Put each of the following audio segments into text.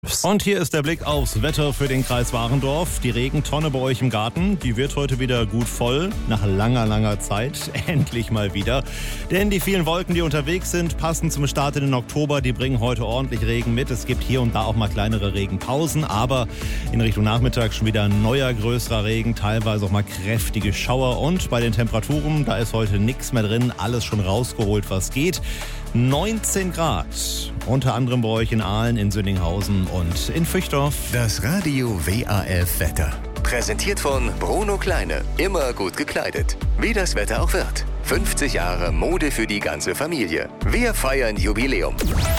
Und hier ist der Blick aufs Wetter für den Kreis Warendorf. Die Regentonne bei euch im Garten, die wird heute wieder gut voll. Nach langer Zeit. Endlich mal wieder. Denn die vielen Wolken, die unterwegs sind, passend zum Start in den Oktober, die bringen heute ordentlich Regen mit. Es gibt hier und da auch mal kleinere Regenpausen. Aber in Richtung Nachmittag schon wieder neuer, größerer Regen. Teilweise auch mal kräftige Schauer. Und bei den Temperaturen, da ist heute nichts mehr drin. Alles schon rausgeholt, was geht. 19 Grad. Unter anderem bei euch in Aalen, in Sünninghausen und in Füchtdorf. Das Radio WAF Wetter. Präsentiert von Bruno Kleine. Immer gut gekleidet. Wie das Wetter auch wird. 50 Jahre Mode für die ganze Familie. Wir feiern Jubiläum.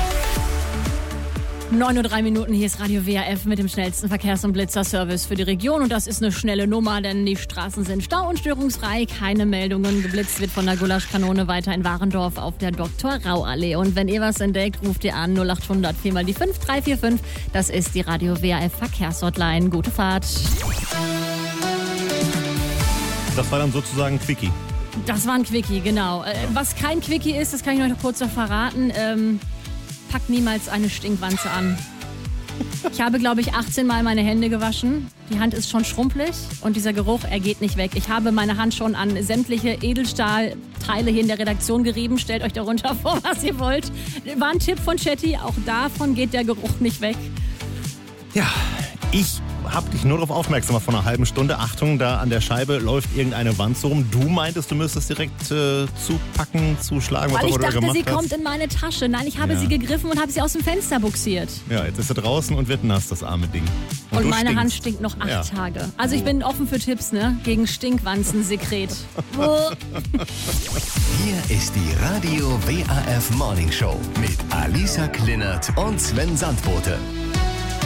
9:03 Uhr, hier ist Radio WAF mit dem schnellsten Verkehrs- und Blitzerservice für die Region. Und das ist eine schnelle Nummer, denn die Straßen sind stau- und störungsfrei. Keine Meldungen. Geblitzt wird von der Gulaschkanone weiter in Warendorf auf der Dr.-Rau-Allee. Und wenn ihr was entdeckt, ruft ihr an 0800 4 mal die 5345. Das ist die Radio WAF Verkehrshotline. Gute Fahrt. Das war dann sozusagen Quickie. Das war ein Quickie, genau. Was kein Quickie ist, das kann ich euch noch kurz verraten. Packt niemals eine Stinkwanze an. Ich habe, glaube ich, 18 Mal meine Hände gewaschen. Die Hand ist schon schrumpelig und dieser Geruch, er geht nicht weg. Ich habe meine Hand schon an sämtliche Edelstahlteile hier in der Redaktion gerieben. Stellt euch darunter vor, was ihr wollt. War ein Tipp von Chatty, auch davon geht der Geruch nicht weg. Ja, ich hab dich nur darauf aufmerksam gemacht vor einer halben Stunde. Achtung, da an der Scheibe läuft irgendeine Wand so rum. Du meintest, du müsstest direkt zupacken, zuschlagen, was Weil ich du dachte, gemacht sie hast. kommt in meine Tasche. Nein, ich habe Ja. sie gegriffen und habe sie aus dem Fenster buxiert. Ja, jetzt ist sie draußen und wird nass, das arme Ding. Und du meine stinkst. Hand stinkt noch 8 Ja. Tage. Also ich bin offen für Tipps, ne? Gegen Stinkwanzensekret. Hier ist die Radio WAF Morning Show mit Alisa Klinert und Sven Sandbote.